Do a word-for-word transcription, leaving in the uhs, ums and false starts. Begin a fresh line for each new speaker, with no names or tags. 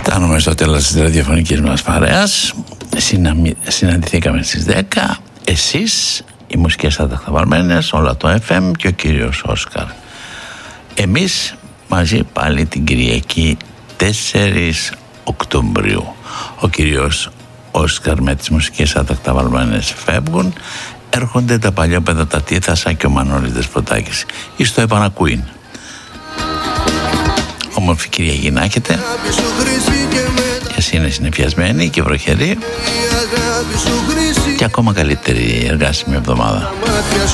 Φτάνουμε στο τέλος της ραδιοφωνικής μας παρέας. Συναντηθήκαμε στις δέκα. Εσείς, οι μουσικές αταχθαβαλμένες, όλα το εφ εμ και ο κύριος Όσκαρ. Εμείς μαζί πάλι την Κυριακή τέσσερις Οκτωβρίου. Ο κύριος Όσκαρ με τις μουσικές αταχθαβαλμένες φεύγουν. Έρχονται τα παλιόπαιδα τα Τίθασα και ο Μανώλης Δεσποτάκης. Εις το επανακούειν. Όμορφη Κυριακή να έχετε. Εσύ είναι συνεφιασμένη και βροχερή και ακόμα καλύτερη εργάσιμη εβδομάδα.